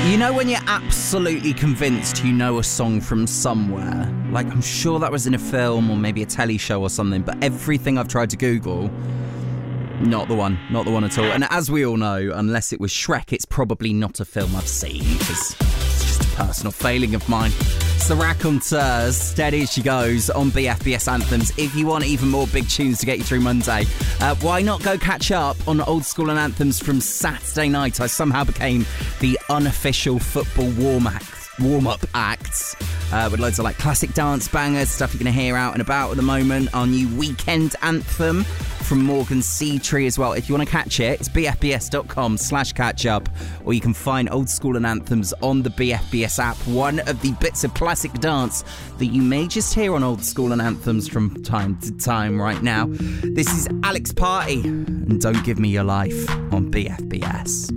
You know when you're absolutely convinced you know a song from somewhere? Like, I'm sure that was in a film or maybe a telly show or something, but everything I've tried to Google, not the one at all. And as we all know, unless it was Shrek, it's probably not a film I've seen, because it's just a personal failing of mine. It's the Raconteurs, steady as she goes on BFBS Anthems. If you want even more big tunes to get you through Monday, why not go catch up on Old School and Anthems from Saturday night? I somehow became the unofficial football warm-up acts with loads of like classic dance bangers, stuff you're going to hear out and about at the moment. Our new weekend anthem from Morgan Seatree as well. If you want to catch it, it's bfbs.com/catch-up, or you can find Old School and Anthems on the BFBS app. One of the bits of classic dance that you may just hear on Old School and Anthems from time to time right now. This is Alex Party and Don't Give Me Your Life on BFBS.